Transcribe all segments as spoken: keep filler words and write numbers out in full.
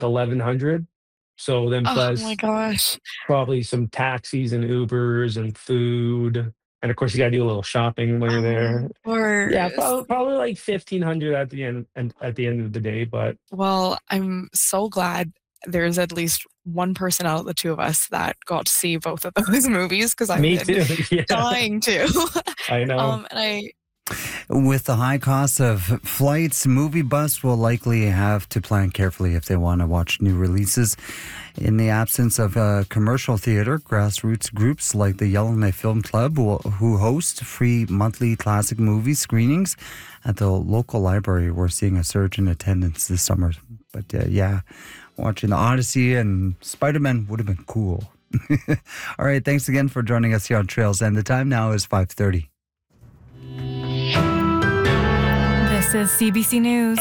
eleven hundred. So then Oh my plus gosh. probably some taxis and Ubers and food, and of course, you gotta do a little shopping when you're Oh, there. of Yeah, course. prob probably like fifteen hundred at the end and at the end of the day, but Well, I'm so glad there's at least one person out of the two of us that got to see both of those movies 'cause I've Me been too, yeah. dying to. I know. Um, and I With the high cost of flights, movie buffs will likely have to plan carefully if they want to watch new releases. In the absence of a commercial theater, grassroots groups like the Yellowknife Film Club, will, who host free monthly classic movie screenings at the local library, we're seeing a surge in attendance this summer. But uh, yeah, watching The Odyssey and Spider-Man would have been cool. All right, thanks again for joining us here on Trails, and the time now is five thirty. This is C B C News.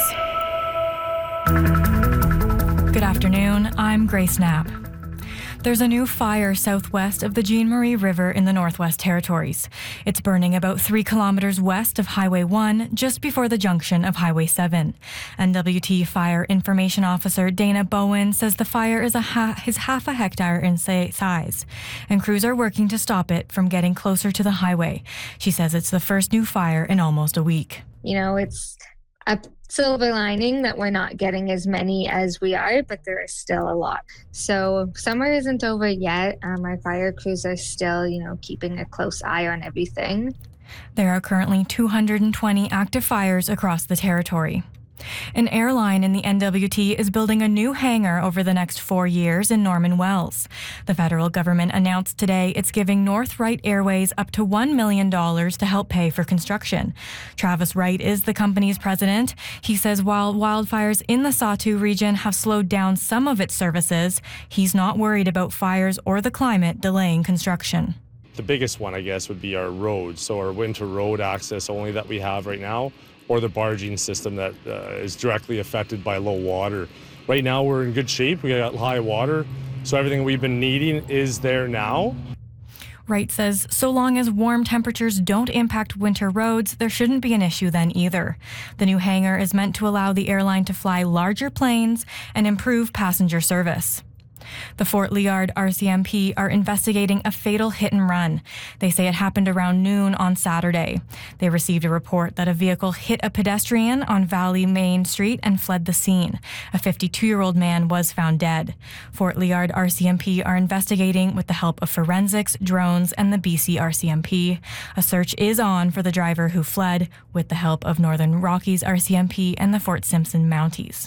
Good afternoon, I'm Grace Knapp. There's a new fire southwest of the Jean Marie River in the Northwest Territories. It's burning about three kilometers west of Highway one, just before the junction of Highway seven. N W T Fire Information Officer Dana Bowen says the fire is, a ha- is half a hectare in sa- size, and crews are working to stop it from getting closer to the highway. She says it's the first new fire in almost a week. You know, it's a silver lining that we're not getting as many as we are, but there is still a lot. So summer isn't over yet. Um, our fire crews are still, you know, keeping a close eye on everything. There are currently two hundred twenty active fires across the territory. An airline in the N W T is building a new hangar over the next four years in Norman Wells. The federal government announced today it's giving North Wright Airways up to one million dollars to help pay for construction. Travis Wright is the company's president. He says while wildfires in the Sawtooth region have slowed down some of its services, he's not worried about fires or the climate delaying construction. The biggest one, I guess, would be our roads. So our winter road access only that we have right now, or the barging system that uh, is directly affected by low water. Right now we're in good shape, we got high water, so everything we've been needing is there now. Wright says so long as warm temperatures don't impact winter roads, there shouldn't be an issue then either. The new hangar is meant to allow the airline to fly larger planes and improve passenger service. The Fort Liard R C M P are investigating a fatal hit and run. They say it happened around noon on Saturday. They received a report that a vehicle hit a pedestrian on Valley Main Street and fled the scene. A fifty-two-year-old man was found dead. Fort Liard R C M P are investigating with the help of forensics, drones, and the B C R C M P. A search is on for the driver who fled with the help of Northern Rockies R C M P and the Fort Simpson Mounties.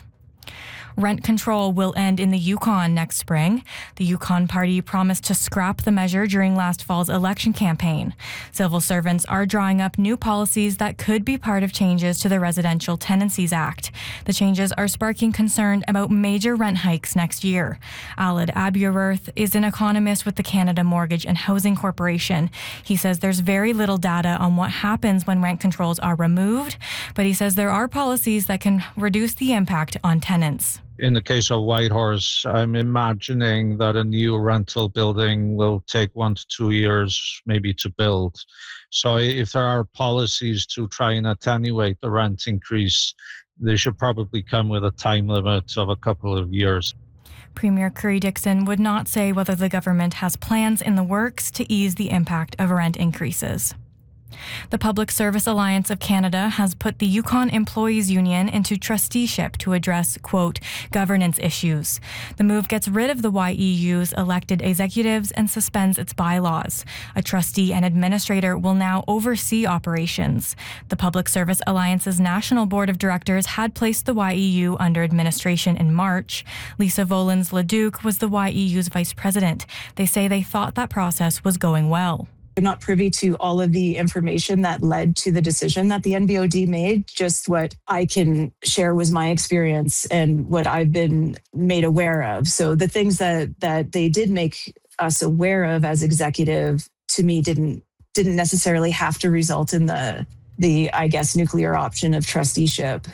Rent control will end in the Yukon next spring. The Yukon Party promised to scrap the measure during last fall's election campaign. Civil servants are drawing up new policies that could be part of changes to the Residential Tenancies Act. The changes are sparking concern about major rent hikes next year. Aled Abuworth is an economist with the Canada Mortgage and Housing Corporation. He says there's very little data on what happens when rent controls are removed, but he says there are policies that can reduce the impact on tenants. In the case of Whitehorse, I'm imagining that a new rental building will take one to two years maybe to build. So if there are policies to try and attenuate the rent increase, they should probably come with a time limit of a couple of years. Premier Curry Dixon would not say whether the government has plans in the works to ease the impact of rent increases. The Public Service Alliance of Canada has put the Yukon Employees Union into trusteeship to address, quote, governance issues. The move gets rid of the Y E U's elected executives and suspends its bylaws. A trustee and administrator will now oversee operations. The Public Service Alliance's National Board of Directors had placed the Y E U under administration in March. Lisa Volans-Leduc was the Y E U's vice president. They say they thought that process was going well. I'm not privy to all of the information that led to the decision that the N B O D made. Just what I can share was my experience and what I've been made aware of. So the things that that they did make us aware of as executive, to me, didn't didn't necessarily have to result in the the I guess nuclear option of trusteeship.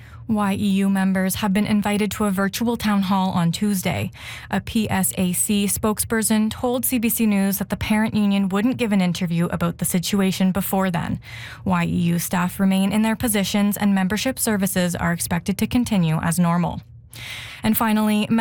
Y E U members have been invited to a virtual town hall on Tuesday. A P S A C spokesperson told C B C News that the parent union wouldn't give an interview about the situation before then. Y E U staff remain in their positions and membership services are expected to continue as normal. And finally,